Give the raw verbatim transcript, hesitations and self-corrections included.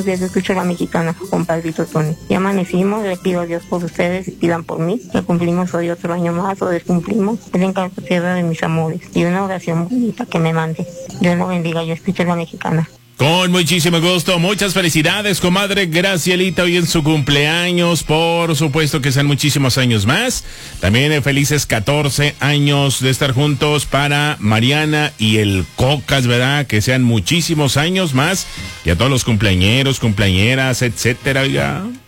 buenos días, escucho La Mexicana, compadrito Tony. Ya amanecimos, le pido a Dios por ustedes y pidan por mí, que cumplimos hoy otro año más o descumplimos. Ven a la tierra de mis amores y una oración bonita que me mande. Dios lo bendiga, yo escucho La Mexicana. Con muchísimo gusto, muchas felicidades, comadre Gracielita, hoy en su cumpleaños, por supuesto que sean muchísimos años más. También eh, felices catorce años de estar juntos para Mariana y el Cocas, ¿verdad? Que sean muchísimos años más, y a todos los cumpleañeros, cumpleañeras, etcétera, ya.